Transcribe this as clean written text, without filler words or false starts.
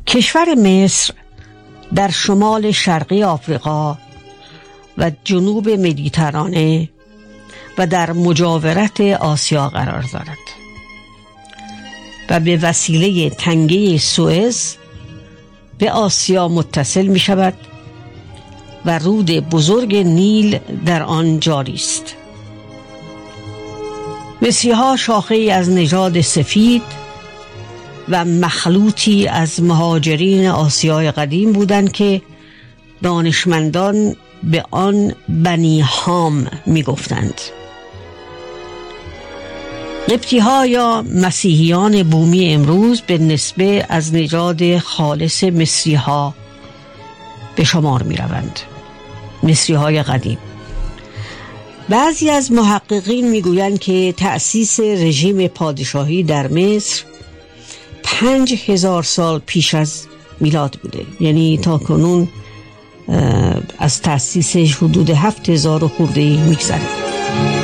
کشور مصر در شمال شرقی آفریقا و جنوب مدیترانه و در مجاورت آسیا قرار دارد و به وسیله تنگه سوئز به آسیا متصل می شود و رود بزرگ نیل در آن جاری است. مصری‌ها شاخه‌ای از نژاد سفید و مخلوطی از مهاجرین آسیای قدیم بودند که دانشمندان به آن بنی هام می گفتند. قبطی‌ها یا مسیحیان بومی امروز به نسبه از نژاد خالص مصری‌ها به شمار می روند. مصری‌های قدیم. بعضی از محققین می گویند که تأسیس رژیم پادشاهی در مصر 5000 سال پیش از میلاد بوده، یعنی تا کنون از تأسیسش حدود 7000 خورده میگذره.